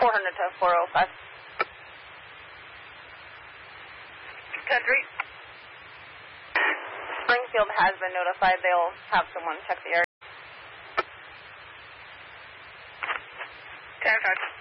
400 to 405. 10-3. Springfield has been notified. They'll have someone check the area. 10-5.